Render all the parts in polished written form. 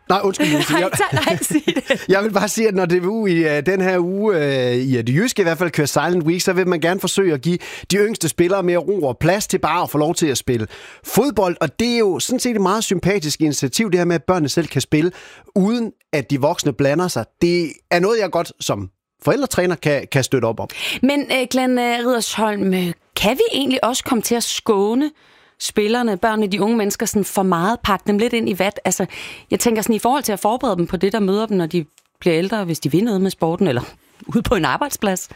Nej, undskyld. Nej, sig det. Jeg vil bare sige, at når det i den her uge, i det jyske i hvert fald, kører Silent Week, så vil man gerne forsøge at give de yngste spillere mere ro og plads til bare at få lov til at spille fodbold. Og det er jo sådan set et meget sympatisk initiativ, det her med, at børnene selv kan spille, uden at de voksne blander sig. Det er noget, jeg godt som forældretræner kan støtte op om. Men Glenn Riddersholm, kan vi egentlig også komme til at skåne spillerne, børnene, de unge mennesker, sådan for meget, pakke dem lidt ind i vat? Altså, jeg tænker sådan i forhold til at forberede dem på det, der møder dem, når de bliver ældre, hvis de vil noget med sporten, eller ude på en arbejdsplads.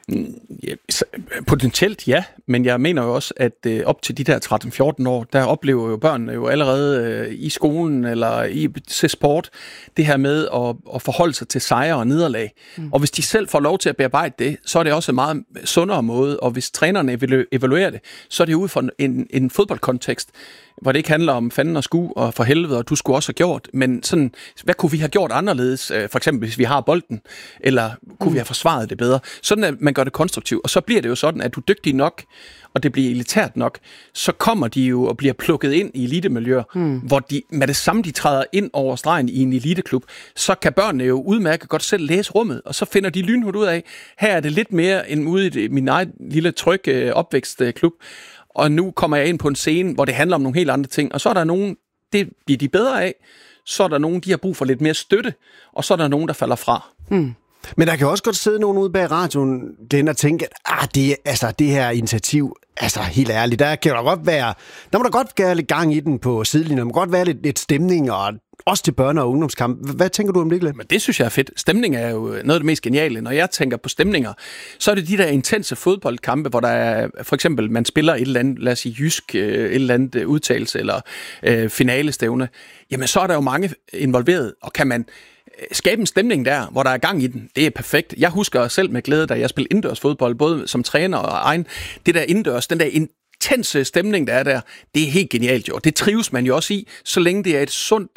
Ja, potentielt ja, men jeg mener jo også, at op til de der 13-14 år, der oplever jo børnene jo allerede i skolen eller i sport, det her med at forholde sig til sejre og nederlag. Og hvis de selv får lov til at bearbejde det, så er det også en meget sundere måde, og hvis trænerne evaluerer det, så er det ud fra en fodboldkontekst, hvor det ikke handler om fanden og sku og for helvede, og du skulle også have gjort, men sådan, hvad kunne vi have gjort anderledes, for eksempel hvis vi har bolden, eller kunne vi have forsvaret det bedre? Sådan at man gør det konstruktivt, og så bliver det jo sådan, at du er dygtig nok, og det bliver elitært nok, så kommer de jo og bliver plukket ind i elitemiljøer, hvor de med det samme, de træder ind over stregen i en eliteklub, så kan børnene jo udmærket godt selv læse rummet, og så finder de lynhurtigt ud af, her er det lidt mere end ude i min egen lille tryg opvækstklub, og nu kommer jeg ind på en scene, hvor det handler om nogle helt andre ting, og så er der nogen, det bliver de bedre af, så er der nogen, de har brug for lidt mere støtte, og så er der nogen, der falder fra. Men der kan også godt sidde nogen ude bag radioen, den og tænke, at det her initiativ, helt ærligt, der må der godt være lidt gang i den på sidelinjen, der må godt være lidt stemning, og også til børne- og ungdomskamp. Hvad tænker du om det, Glenn? Men det synes jeg er fedt. Stemning er jo noget af det mest geniale. Når jeg tænker på stemninger, så er det de der intense fodboldkampe, hvor der er, for eksempel, man spiller et eller andet, lad os sige jysk, et eller andet udtalelse, eller finalestævne. Jamen, så er der jo mange involveret, og kan man skabe en stemning der, hvor der er gang i den. Det er perfekt. Jeg husker selv med glæde, da jeg spillede indendørs fodbold, både som træner og egen. Det der indendørs, den der intense stemning, der er der, det er helt genialt jo. Det trives man jo også i, så længe det er et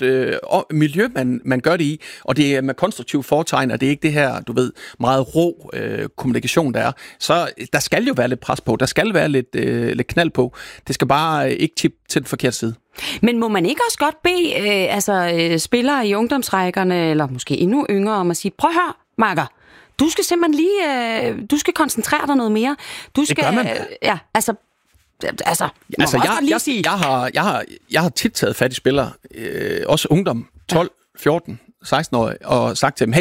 sundt miljø, man gør det i, og det er med konstruktiv foretegn, og det er ikke det her, du ved, meget rå kommunikation, der er. Så der skal jo være lidt pres på, der skal være lidt knald på. Det skal bare ikke tippe til den forkerte side. Men må man ikke også godt bede spillere i ungdomsrækkerne, eller måske endnu yngre, om at sige, prøv at høre, makker, du skal simpelthen lige, du skal koncentrere dig noget mere. Du skal, det gør man. Jeg har tit taget fat i spillere, også ungdom, 12, 14, 16 år, og sagt til dem, hey,